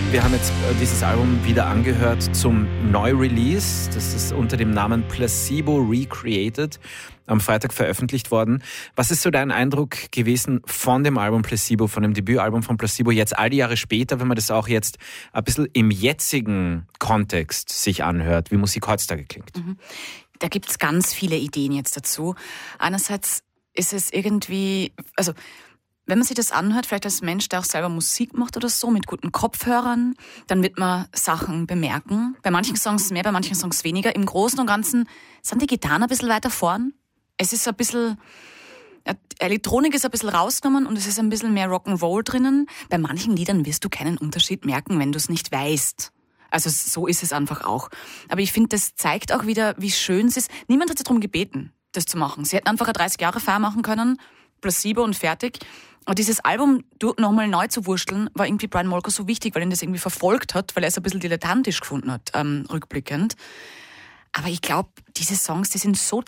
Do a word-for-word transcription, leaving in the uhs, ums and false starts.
Wir haben jetzt dieses Album wieder angehört zum Neu-Release. Das ist unter dem Namen Placebo Recreated am Freitag veröffentlicht worden. Was ist so dein Eindruck gewesen von dem Album Placebo, von dem Debütalbum von Placebo, jetzt all die Jahre später, wenn man das auch jetzt ein bisschen im jetzigen Kontext sich anhört, wie Musik heutzutage klingt? Mhm. Da gibt's ganz viele Ideen jetzt dazu. Einerseits ist es irgendwie, also wenn man sich das anhört, vielleicht als Mensch, der auch selber Musik macht oder so, mit guten Kopfhörern, dann wird man Sachen bemerken. Bei manchen Songs mehr, bei manchen Songs weniger. Im Großen und Ganzen sind die Gitarren ein bisschen weiter vorn. Es ist ein bisschen, Elektronik ist ein bisschen rausgenommen und es ist ein bisschen mehr Rock'n'Roll drinnen. Bei manchen Liedern wirst du keinen Unterschied merken, wenn du es nicht weißt. Also so ist es einfach auch. Aber ich finde, das zeigt auch wieder, wie schön es ist. Niemand hat sie darum gebeten, das zu machen. Sie hätten einfach eine dreißig-Jahre-Feier machen können, Placebo und fertig. Aber dieses Album nochmal neu zu wursteln, war irgendwie Brian Molko so wichtig, weil ihn das irgendwie verfolgt hat, weil er es ein bisschen dilettantisch gefunden hat, ähm, rückblickend. Aber ich glaube, diese Songs, die sind so